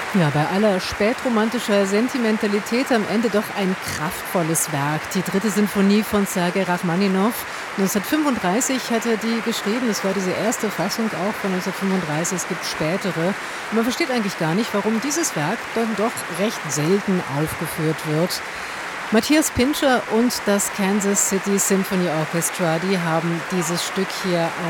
Ja, bei aller spätromantischer Sentimentalität am Ende doch ein kraftvolles Werk. Die dritte Sinfonie von Sergei Rachmaninow. 1935 hat er die geschrieben. Das war diese erste Fassung auch von 1935. Es gibt spätere. Und man versteht eigentlich gar nicht, warum dieses Werk dann doch recht selten aufgeführt wird. Matthias Pintscher und das Kansas City Symphony Orchestra, die haben dieses Stück hier